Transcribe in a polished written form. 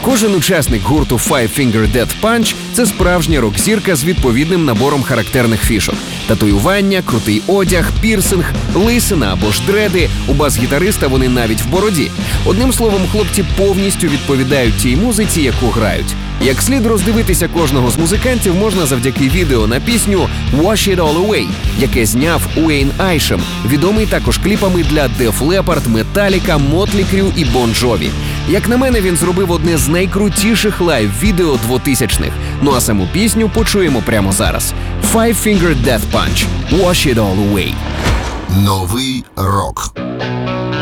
Кожен учасник гурту Five Finger Death Punch – це справжня рок-зірка з відповідним набором характерних фішок. Татуювання, крутий одяг, пірсинг, лисина або ж дреди. У бас-гітариста вони навіть в бороді. Одним словом, хлопці повністю відповідають тій музиці, яку грають. Як слід роздивитися кожного з музикантів можна завдяки відео на пісню «Wash It All Away», яке зняв Уейн Айшем, відомий також кліпами для Def Leppard, Metallica, Motley Crue і Bon Jovi. Як на мене, він зробив одне з найкрутіших лайв-відео 2000-х. Ну а саму пісню почуємо прямо зараз. Five Finger Death Punch – «Wash It All Away». Новий рок.